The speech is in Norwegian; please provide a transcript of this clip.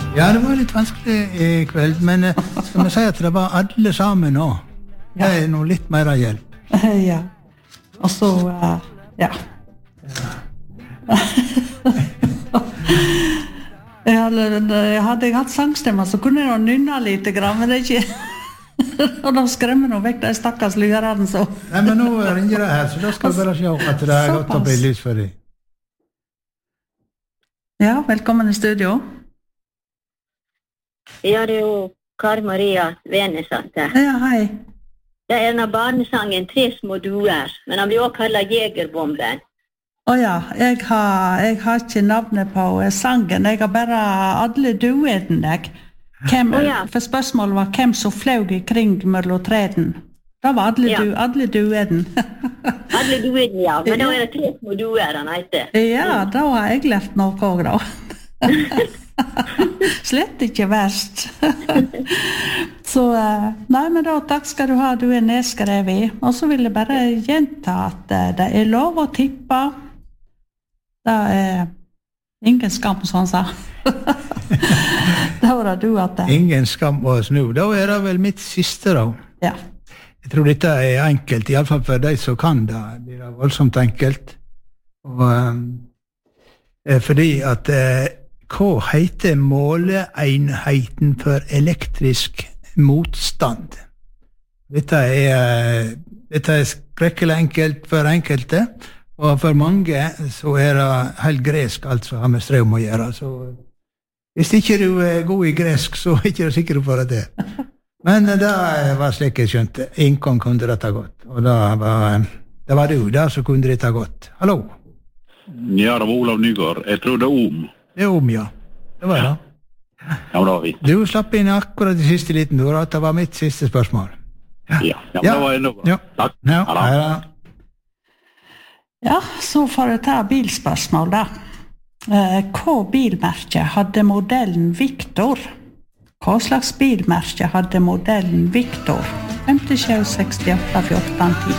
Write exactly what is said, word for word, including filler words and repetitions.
Ja, det var litt vanskelig i kveld, men eh, skal vi si at det var alle sammen nå? Det er noe litt mer hjelp. Ja. Og så, uh, ja. jeg, hadde, jeg hadde hatt sangstemmer, så kunne jeg nynne litt, men det er ikke... og de skremmer noe vekk, de stakkars lyrene, så... Nei, men nå ringer det her, så da skal vi bare se at det er godt å bli lys for deg. Ja, velkommen i studio. Ja, det er jo Kari Maria Venesatt her. Ja, hei. Det er en av barnesangen Tre små duer, men han blir også kallet Jegerbomben. Åja, jeg har, jeg har ikke navnet på sangen, jeg har bare alle duene, jeg. Hvem, oh, ja. For spørsmålet var hvem som fløg i kring mellom treden. Da var alle, ja. du, alle dueden. alle dueden, ja. Men da er det tre små duer, han heter. Ja, da har jeg lært noe også, da. Slett ikke verst. Så, nei, men da, takk skal du ha, du er nedskrevet. Og så vil jeg bare gjenta at det er lov å tippe. Det er ingen skam, som han sa. Da var det du at det. Ingen skam å snu. Da er det vel mitt siste, da. Ja. Jeg tror dette er enkelt, i alle fall for de som kan det. Det er voldsomt enkelt. Og, um, fordi at uh, hva heter måleenheten for elektrisk motstand? Dette er, uh, dette er skrekkelig enkelt for enkelte, og for mange så er det helt gresk alt som har med strøm å gjøre. Så hvis ikke du er god i gresk, så er ikke du sikker på det. Men det var slik jeg skjønte. Ingen kunne dette godt. Og det var, det var du der som kunne dette godt. Hallo? Ja, det var Olav Nygaard. Jeg tror det er om. Det er om, ja. Det var det. Ja, men det var fint. Du slapp inn akkurat i siste liten, du, at det var mitt siste spørsmål. Ja, ja, ja, det var enda bra. Ja. Takk. Ja, ja. Ja, så får jeg ta bilspørsmål da. Hva bilmerke hadde modellen Victor? Hva slags bilmerke hadde modellen Victor? fem sju seks åtte fjorten ti